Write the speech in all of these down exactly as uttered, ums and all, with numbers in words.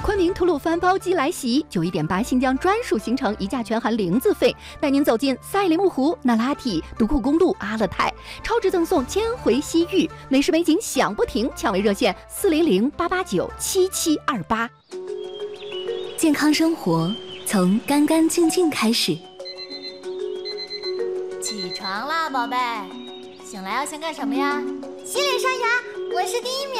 昆明吐鲁番包机来袭，九一点八新疆专属行程，一价全含零自费，带您走进赛里木湖、那拉提、独库公路、阿勒泰，超值赠送千回西域，美食美景享不停，抢位热线四零零八八九七七二八。 健康生活从干干净净开始。 起床啦，宝贝！醒来要先干什么呀？ 洗脸刷牙，我是第一名。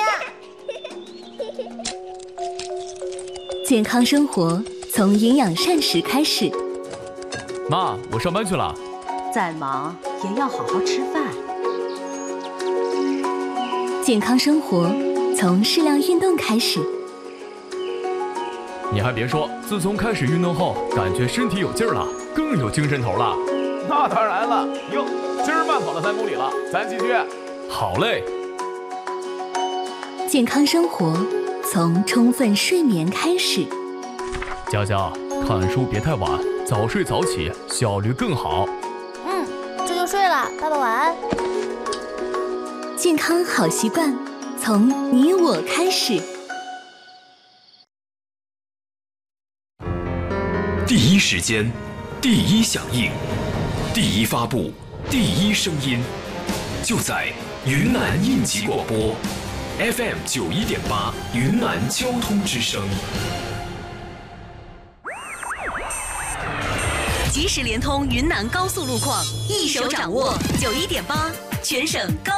健康生活从营养膳食开始。 妈，我上班去了。 再忙也要好好吃饭。 健康生活从适量运动开始。 你还别说，自从开始运动后，感觉身体有劲儿了，更有精神头了。 那当然了，哟，今儿慢跑了三公里了，咱继续。 好嘞。 健康生活从充分睡眠开始。 佳佳，看书别太晚，早睡早起，效率更好。 嗯，这就睡了，爸爸晚安。 健康好习惯从你我开始。 第一时间，第一响应，第一发布，第一声音，就在云南应急广播 F M 九一点八，云南交通之声。 即时联通云南高速路况，一手掌握九一点八，全省高。